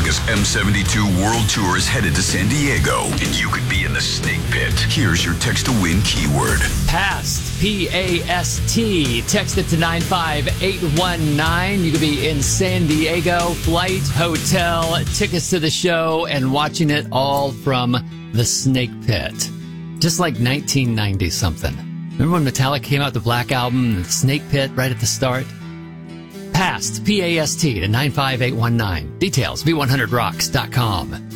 because M72 World Tour is headed to San Diego, and you could be in the snake pit. Here's your text to win keyword. Past, P-A-S-T. Text it to 95819. You could be in San Diego, flight, hotel, tickets to the show, and watching it all from the snake pit. Just like 1990-something. Remember when Metallica came out with the Black Album, the Snake Pit, right at the start? Past, P-A-S-T, to 95819. Details, V100rocks.com.